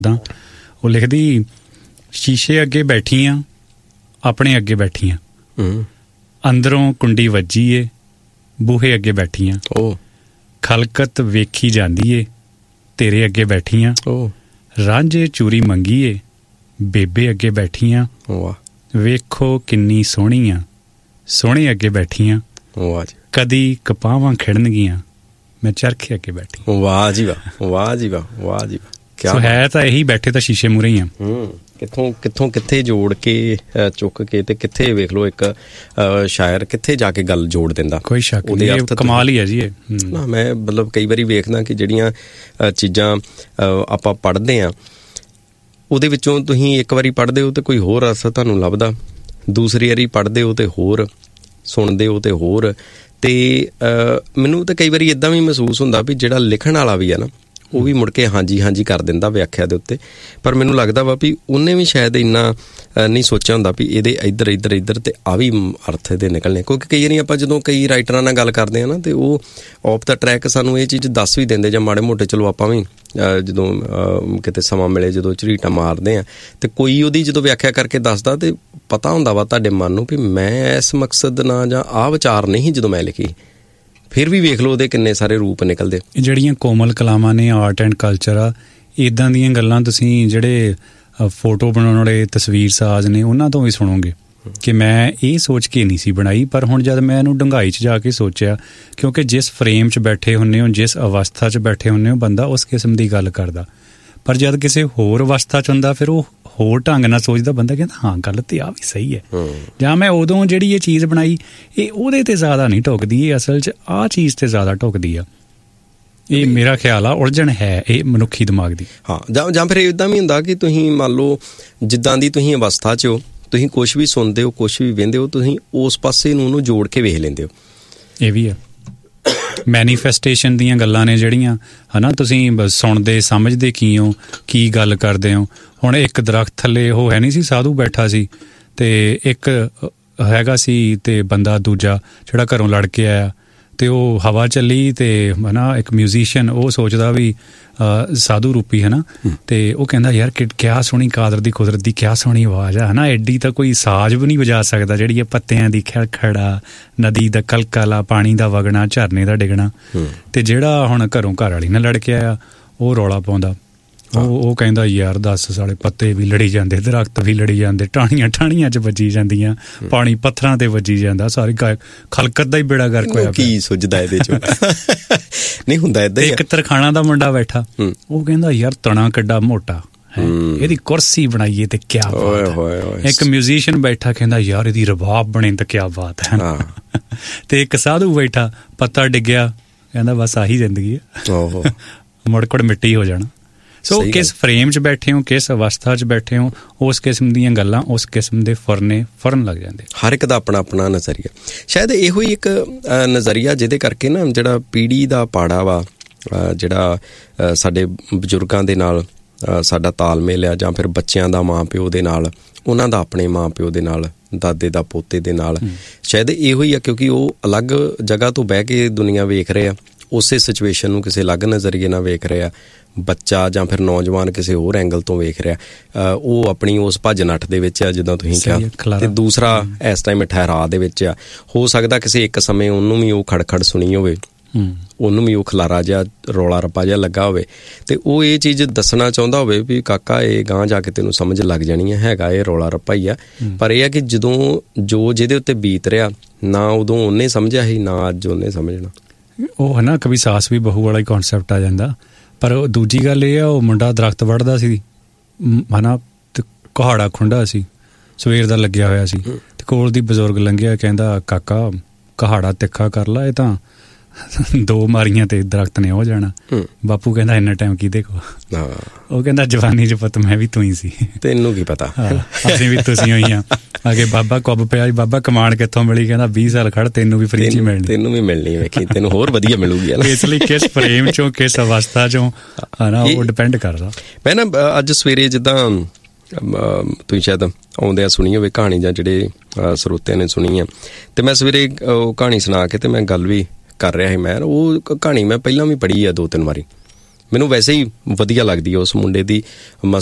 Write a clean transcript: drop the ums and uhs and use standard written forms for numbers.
ਉਹ ਲਿਖਦੀ, ਸ਼ੀਸ਼ੇ ਅੱਗੇ ਬੈਠੀ ਆ, ਆਪਣੇ ਅੱਗੇ ਬੈਠੀ ਆ, ਅੰਦਰੋਂ ਕੁੰਡੀ ਵੱਜੀ ਏ, ਬੂਹੇ ਅੱਗੇ ਬੈਠੀ ਆ, ਖਲਕਤ ਵੇਖੀ ਜਾਂਦੀ ਏ, ਤੇਰੇ ਅੱਗੇ ਬੈਠੀ ਆ, ਰਾਂਝੇ ਚੂਰੀ ਮੰਗੀ ਏ, ਬੇਬੇ ਅੱਗੇ ਬੈਠੀ ਆ, ਵੇਖੋ ਕਿੰਨੀ ਸੋਹਣੀ ਆ, ਸੋਹਣੇ ਅੱਗੇ ਬੈਠੀ ਆ, ਕਦੀ ਕਪਾਵਾਂ ਖਿੜਨਗੀਆਂ, ਮੈਂ ਚਰਖੇ ਅੱਗੇ ਬੈਠੀ। ਵਾਹ ਜੀ ਵਾਹ, ਵਾਹ ਜੀ ਵਾਹ, ਵਾਹ ਜੀ ਵਾਹ। ਹੈ ਤਾਂ ਇਹੀ, ਬੈਠੇ ਤਾਂ ਸ਼ੀਸ਼ੇ ਮੂਹਰੇ ਹੀ ਆ। ਕਿੱਥੋਂ ਕਿੱਥੇ ਜੋੜ ਕੇ ਚੁੱਕ ਕੇ ਤੇ ਕਿੱਥੇ ਵੇਖ ਲਓ ਇੱਕ ਸ਼ਾਇਰ ਕਿੱਥੇ ਜਾ ਕੇ ਗੱਲ ਜੋੜ ਦਿੰਦਾ। ਕੋਈ ਸ਼ੱਕ ਨਹੀਂ, ਕਮਾਲ ਹੀ ਹੈ ਜੀ ਇਹ। ਨਾ ਮੈਂ ਮਤਲਬ ਕਈ ਵਾਰੀ ਵੇਖਦਾ ਕਿ ਜਿਹੜੀਆਂ ਚੀਜ਼ਾਂ ਆਪਾਂ ਪੜ੍ਹਦੇ ਹਾਂ ਉਹਦੇ ਵਿੱਚੋਂ ਤੁਸੀਂ ਇੱਕ ਵਾਰੀ ਪੜ੍ਹਦੇ ਹੋ ਤੇ ਕੋਈ ਹੋਰ ਅਰਥ ਤੁਹਾਨੂੰ ਲੱਭਦਾ, ਦੂਸਰੀ ਵਾਰੀ ਪੜ੍ਹਦੇ ਹੋ ਤੇ ਹੋਰ, ਸੁਣਦੇ ਹੋ ਤੇ ਹੋਰ। ਤੇ ਮੈਨੂੰ ਤਾਂ ਕਈ ਵਾਰੀ ਇੱਦਾਂ ਵੀ ਮਹਿਸੂਸ ਹੁੰਦਾ ਵੀ ਜਿਹੜਾ ਲਿਖਣ ਵਾਲਾ ਵੀ ਆ ਨਾ ਉਹ ਵੀ ਮੁੜ ਕੇ ਹਾਂਜੀ ਹਾਂਜੀ ਕਰ ਦਿੰਦਾ ਵਿਆਖਿਆ ਦੇ ਉੱਤੇ, ਪਰ ਮੈਨੂੰ ਲੱਗਦਾ ਵਾ ਵੀ ਉਹਨੇ ਵੀ ਸ਼ਾਇਦ ਇੰਨਾ ਨਹੀਂ ਸੋਚਿਆ ਹੁੰਦਾ ਵੀ ਇਹਦੇ ਇੱਧਰ ਤੇ ਆ ਵੀ ਅਰਥ ਇਹਦੇ ਨਿਕਲਣੇ। ਕਿਉਂਕਿ ਕਈ ਵਾਰੀ ਆਪਾਂ ਜਦੋਂ ਕਈ ਰਾਈਟਰਾਂ ਨਾਲ ਗੱਲ ਕਰਦੇ ਹਾਂ ਨਾ ਤੇ ਉਹ ਆਫ ਦਾ ਟਰੈਕ ਸਾਨੂੰ ਇਹ ਚੀਜ਼ ਦੱਸ ਵੀ ਦਿੰਦੇ, ਜਾਂ ਮਾੜੇ ਮੋਟੇ ਚਲੋ ਆਪਾਂ ਵੀ ਜਦੋਂ ਕਿਤੇ ਸਮਾਂ ਮਿਲੇ ਜਦੋਂ ਝਰੀਟਾਂ ਮਾਰਦੇ ਹਾਂ ਤੇ ਕੋਈ ਉਹਦੀ ਜਦੋਂ ਵਿਆਖਿਆ ਕਰਕੇ ਦੱਸਦਾ ਤੇ ਪਤਾ ਹੁੰਦਾ ਵਾ ਤੁਹਾਡੇ ਮਨ ਨੂੰ ਵੀ ਮੈਂ ਇਸ ਮਕਸਦ ਨਾਲ ਜਾਂ ਆਹ ਵਿਚਾਰ ਨਹੀਂ ਜਦੋਂ ਮੈਂ ਲਿਖੀ, ਫਿਰ ਵੀ ਵੇਖ ਲਓ ਉਹਦੇ ਕਿੰਨੇ ਸਾਰੇ ਰੂਪ ਨਿਕਲਦੇ। ਜਿਹੜੀਆਂ ਕੋਮਲ ਕਲਾਵਾਂ ਨੇ, ਆਰਟ ਐਂਡ ਕਲਚਰ ਆ, ਇੱਦਾਂ ਦੀਆਂ ਗੱਲਾਂ ਤੁਸੀਂ ਜਿਹੜੇ ਫੋਟੋ ਬਣਾਉਣ ਵਾਲੇ ਤਸਵੀਰ ਸਾਜ਼ ਨੇ ਉਹਨਾਂ ਤੋਂ ਵੀ ਸੁਣੋਗੇ ਕਿ ਮੈਂ ਇਹ ਸੋਚ ਕੇ ਨਹੀਂ ਸੀ ਬਣਾਈ, ਪਰ ਹੁਣ ਜਦ ਮੈਂ ਇਹਨੂੰ ਡੂੰਘਾਈ 'ਚ ਜਾ ਕੇ ਸੋਚਿਆ, ਕਿਉਂਕਿ ਜਿਸ ਫਰੇਮ 'ਚ ਬੈਠੇ ਹੁੰਦੇ ਹੋ, ਜਿਸ ਅਵਸਥਾ 'ਚ ਬੈਠੇ ਹੁੰਦੇ ਹੋ, ਬੰਦਾ ਉਸ ਕਿਸਮ ਦੀ ਗੱਲ ਕਰਦਾ, ਪਰ ਜਦ ਕਿਸੇ ਹੋਰ ਅਵਸਥਾ 'ਚ ਹੁੰਦਾ ਫਿਰ ਉਹ ਹੋਰ ਢੰਗ ਨਾਲ ਸੋਚਦਾ, ਬੰਦਾ ਕਹਿੰਦਾ ਹਾਂ ਗੱਲ ਤੇ ਆ ਵੀ ਸਹੀ ਹੈ। ਜਾਂ ਮੈਂ ਉਦੋਂ ਜਿਹੜੀ ਇਹ ਚੀਜ਼ ਬਣਾਈ ਇਹ ਉਹਦੇ ਤੇ ਜ਼ਿਆਦਾ ਨਹੀਂ ਢੁੱਕਦੀ, ਇਹ ਅਸਲ 'ਚ ਆਹ ਚੀਜ਼ ਤੇ ਜ਼ਿਆਦਾ ਢੁੱਕਦੀ ਆ। ਇਹ ਮੇਰਾ ਖਿਆਲ ਆ ਉਲਝਣ ਹੈ ਇਹ ਮਨੁੱਖੀ ਦਿਮਾਗ ਦੀ। ਹਾਂ, ਜਾਂ ਫਿਰ ਇੱਦਾਂ ਵੀ ਹੁੰਦਾ ਕਿ ਤੁਸੀਂ ਮੰਨ ਲਓ ਜਿੱਦਾਂ ਦੀ ਤੁਸੀਂ ਅਵਸਥਾ 'ਚ ਹੋ, ਤੁਸੀਂ ਕੁਛ ਵੀ ਸੁਣਦੇ ਹੋ, ਕੁਛ ਵੀ ਵਹਿੰਦੇ ਹੋ, ਤੁਸੀਂ ਉਸ ਪਾਸੇ ਨੂੰ ਉਹਨੂੰ ਜੋੜ ਕੇ ਵੇਖ ਲੈਂਦੇ ਹੋ। ਇਹ ਵੀ ਆ ਮੈਨੀਫੈਸਟੇਸ਼ਨ ਦੀਆਂ ਗੱਲਾਂ ਨੇ ਜਿਹੜੀਆਂ, ਹੈ ਨਾ, ਤੁਸੀਂ ਸੁਣਦੇ ਸਮਝਦੇ ਕੀ ਹੋ, ਕੀ ਗੱਲ ਕਰਦੇ ਹੋ। ਹੁਣ ਇੱਕ ਦਰਖਤ ਥੱਲੇ ਉਹ ਹੈ ਨਹੀਂ ਸੀ, ਸਾਧੂ ਬੈਠਾ ਸੀ ਤੇ ਇੱਕ ਹੈਗਾ ਸੀ ਤੇ ਬੰਦਾ ਦੂਜਾ ਜਿਹੜਾ ਘਰੋਂ ਲੜ ਕੇ ਆਇਆ ਤੇ ਉਹ ਹਵਾ ਚੱਲੀ ਤੇ ਹੈ ਨਾ ਇੱਕ ਮਿਊਜ਼ੀਸ਼ੀਅਨ ਉਹ ਸੋਚਦਾ ਵੀ ਸਾਧੂ ਰੂਪੀ ਹੈ ਨਾ, ਤੇ ਉਹ ਕਹਿੰਦਾ ਯਾਰ ਕਿਆ ਸੋਹਣੀ ਕਾਦਰ ਦੀ ਕੁਦਰਤ ਦੀ ਕਿਆ ਸੋਹਣੀ ਆਵਾਜ਼ ਆ, ਹੈ ਨਾ, ਐਡੀ ਤਾਂ ਕੋਈ ਸਾਜ਼ ਵੀ ਨਹੀਂ ਵਜਾ ਸਕਦਾ ਜਿਹੜੀ ਇਹ ਪੱਤਿਆਂ ਦੀ ਖੜਖੜਾ, ਨਦੀ ਦਾ ਕਲਕਲਾ, ਪਾਣੀ ਦਾ ਵਗਣਾ, ਝਰਨੇ ਦਾ ਡਿੱਗਣਾ। ਤੇ ਜਿਹੜਾ ਹੁਣ ਘਰੋਂ ਘਰ ਵਾਲੀ ਨਾਲ ਲੜ ਕੇ ਆਇਆ ਉਹ ਰੌਲਾ ਪਾਉਂਦਾ, ਉਹ ਕਹਿੰਦਾ ਯਾਰ ਦੱਸ ਸਾਲੇ ਪੱਤੇ ਵੀ ਲੜੀ ਜਾਂਦੇ, ਦਰਖਤ ਵੀ ਲੜੀ ਜਾਂਦੇ, ਟਾਹਣੀਆਂ 'ਚ ਵੱਜੀ ਜਾਂਦੀਆਂ, ਪਾਣੀ ਪੱਥਰਾਂ ਤੇ ਵੱਜੀ ਜਾਂਦਾ, ਸਾਰੀ ਖਲਕਤ ਦਾ ਹੀ ਬੇੜਾ ਗਰਕ ਹੋਇਆ। ਕੀ ਸੁੱਝਦਾ ਇਹਦੇ 'ਚ? ਨਹੀਂ ਹੁੰਦਾ ਏਦਾਂ। ਇੱਕ ਤਰਖਾਣਾ ਦਾ ਮੁੰਡਾ ਬੈਠਾ, ਉਹ ਕਹਿੰਦਾ ਯਾਰ ਤਣਾ ਕਿੱਡਾ ਮੋਟਾ ਹੈ, ਇਹਦੀ ਕੁਰਸੀ ਬਣਾਈਏ ਤੇ ਕਿਆ ਬਾਤ ਹੈ। ਇੱਕ ਮਿਊਜ਼ੀਸ਼ੀਅਨ ਬੈਠਾ ਕਹਿੰਦਾ ਯਾਰ ਇਹਦੀ ਰਬਾਬ ਬਣੇ ਤੇ ਕਿਆ ਬਾਤ ਹੈ। ਤੇ ਇੱਕ ਸਾਧੂ ਬੈਠਾ, ਪੱਤਾ ਡਿੱਗਿਆ, ਕਹਿੰਦਾ ਬਸ ਆਹੀ ਜ਼ਿੰਦਗੀ ਹੈ, ਮੁੜਕੜ ਮਿੱਟੀ ਹੋ ਜਾਣਾ। ਸੋ ਕਿਸ ਫਰੇਮ 'ਚ ਬੈਠੇ ਹੋ, ਕਿਸ ਅਵਸਥਾ 'ਚ ਬੈਠੇ ਹੋ, ਉਸ ਕਿਸਮ ਦੀਆਂ ਗੱਲਾਂ, ਉਸ ਕਿਸਮ ਦੇ ਫਰਨ ਲੱਗ ਜਾਂਦੇ। ਹਰ ਇੱਕ ਦਾ ਆਪਣਾ ਆਪਣਾ ਨਜ਼ਰੀਆ, ਸ਼ਾਇਦ ਇਹੋ ਹੀ ਇੱਕ ਨਜ਼ਰੀਆ ਜਿਹਦੇ ਕਰਕੇ ਨਾ ਜਿਹੜਾ ਪੀੜ੍ਹੀ ਦਾ ਪਾੜਾ ਵਾ, ਜਿਹੜਾ ਸਾਡੇ ਬਜ਼ੁਰਗਾਂ ਦੇ ਨਾਲ ਸਾਡਾ ਤਾਲਮੇਲ ਆ, ਜਾਂ ਫਿਰ ਬੱਚਿਆਂ ਦਾ ਮਾਂ ਪਿਓ ਦੇ ਨਾਲ, ਉਹਨਾਂ ਦਾ ਆਪਣੇ ਮਾਂ ਪਿਓ ਦੇ ਨਾਲ, ਦਾਦੇ ਦਾ ਪੋਤੇ ਦੇ ਨਾਲ, ਸ਼ਾਇਦ ਇਹੋ ਹੀ ਆ, ਕਿਉਂਕਿ ਉਹ ਅਲੱਗ ਜਗ੍ਹਾ ਤੋਂ ਬਹਿ ਕੇ ਦੁਨੀਆ ਵੇਖ ਰਹੇ ਆ, ਉਸੇ ਸਿਚੁਏਸ਼ਨ ਨੂੰ ਕਿਸੇ ਅਲੱਗ ਨਜ਼ਰੀਏ ਨਾਲ ਵੇਖ ਰਹੇ ਆ। ਬੱਚਾ ਜਾਂ ਫਿਰ ਨੌਜਵਾਨ ਕਿਸੇ ਹੋਰ ਐਂਗਲ ਤੋਂ ਵੇਖ ਰਿਹਾ, ਉਹ ਆਪਣੀ ਉਸ ਭੱਜ ਨੱਠ ਦੇ ਵਿੱਚ ਆ ਜਿੱਦਾਂ ਤੁਸੀਂ ਕਿਹਾ, ਤੇ ਦੂਸਰਾ ਇਸ ਟਾਈਮ ਠਹਿਰਾਅ ਦੇ ਵਿੱਚ ਆ। ਹੋ ਸਕਦਾ ਕਿਸੇ ਇੱਕ ਸਮੇਂ ਉਹਨੂੰ ਵੀ ਉਹ ਖੜਖੜ ਸੁਣੀ ਹੋਵੇ, ਉਹਨੂੰ ਵੀ ਉਹ ਖਲਾਰਾ ਜਿਹਾ, ਰੌਲਾ ਰੱਪਾ ਜਿਹਾ ਲੱਗਾ ਹੋਵੇ, ਤੇ ਉਹ ਇਹ ਚੀਜ਼ ਦੱਸਣਾ ਚਾਹੁੰਦਾ ਹੋਵੇ ਵੀ ਕਾਕਾ ਇਹ ਗਾਂਹ ਜਾ ਕੇ ਤੈਨੂੰ ਸਮਝ ਲੱਗ ਜਾਣੀ ਹੈਗਾ ਇਹ ਰੌਲਾ ਰੱਪਾ ਹੀ ਆ। ਪਰ ਇਹ ਆ ਕਿ ਜਦੋਂ ਜੋ ਜਿਹਦੇ ਉੱਤੇ ਬੀਤ ਰਿਹਾ, ਨਾ ਉਦੋਂ ਉਹਨੇ ਸਮਝਿਆ ਸੀ, ਨਾ ਅੱਜ ਉਹਨੇ ਸਮਝਣਾ। ਉਹ ਹੈ ਨਾ ਕਵੀ ਸਾਸ ਵੀ ਬਹੂ ਵਾਲਾ ਹੀ ਕੌਨਸੈਪਟ ਆ ਜਾਂਦਾ। ਪਰ ਦੂਜੀ ਗੱਲ ਇਹ ਆ, ਉਹ ਮੁੰਡਾ ਦਰਖਤ ਵੱਢਦਾ ਸੀ, ਹੈ ਨਾ, ਤੇ ਕੁਹਾੜਾ ਖੁੰਡਾ ਸੀ, ਸਵੇਰ ਦਾ ਲੱਗਿਆ ਹੋਇਆ ਸੀ, ਤੇ ਕੋਲ ਦੀ ਬਜ਼ੁਰਗ ਲੰਘਿਆ, ਕਹਿੰਦਾ ਕਾਕਾ ਕੁਹਾੜਾ ਤਿੱਖਾ ਕਰ ਲਾ, ਇਹ ਤਾਂ 2 ਮਾਰੀਆਂ ਤੇ ਦਰਖਤ ਨੇ ਹੋ ਜਾਣਾ। ਬਾਪੂ ਕਹਿੰਦਾ ਇੰਨਾ ਟਾਈਮ ਕਿਹਦੇ ਕੋਲ? ਉਹ ਕਹਿੰਦਾ ਜਵਾਨੀ 'ਚ ਪੁੱਤ ਮੈਂ ਵੀ ਤੂੰ ਹੀ ਸੀ, ਤੈਨੂੰ ਕੀ ਪਤਾ, ਅਸੀਂ ਵੀ ਤੁਸੀਂ ਹੋਈ ਆ। ਅੱਗੇ ਬਾਬਾ ਕੁੱਬ ਪਿਆ, ਬਾਬਾ ਕਮਾਣ ਕਿੱਥੋਂ ਮਿਲੀ? ਕਹਿੰਦਾ 20 ਸਾਲ ਖੜ, ਤੈਨੂੰ ਵੀ ਫਰੀ 'ਚ ਮਿਲਣੀ, ਤੈਨੂੰ ਵੀ ਮਿਲਣੀ, ਵੇਖੀ ਤੈਨੂੰ ਹੋਰ ਵਧੀਆ ਮਿਲੂਗੀ। ਇਸ ਲਈ ਕਿਸ ਫਰੇਮ 'ਚੋਂ, ਕਿਸ ਅਵਸਥਾ 'ਚੋਂ, ਹੈ ਨਾ, ਉਹ ਡਿਪੈਂਡ ਕਰਦਾ। ਮੈਂ ਨਾ ਅੱਜ ਸਵੇਰੇ ਜਿੱਦਾਂ ਤੁਸੀਂ ਸ਼ਾਇਦ ਆਉਂਦਿਆਂ ਸੁਣੀ ਹੋਵੇ ਕਹਾਣੀ, ਜਾਂ ਜਿਹੜੇ ਸਰੋਤਿਆਂ ਨੇ ਸੁਣੀ ਆ, ਤੇ ਮੈਂ ਸਵੇਰੇ ਉਹ ਕਹਾਣੀ ਸੁਣਾ ਕੇ ਤੇ ਮੈਂ ਗੱਲ ਵੀ ਕਰ ਰਿਹਾ ਸੀ। ਮੈਂ ਉਹ ਕਹਾਣੀ ਮੈਂ ਪਹਿਲਾਂ ਵੀ ਪੜ੍ਹੀ ਆ 2-3 ਵਾਰੀ। ਮੈਨੂੰ ਵੈਸੇ ਹੀ ਵਧੀਆ ਲੱਗਦੀ ਹੈ ਉਸ ਮੁੰਡੇ ਦੀ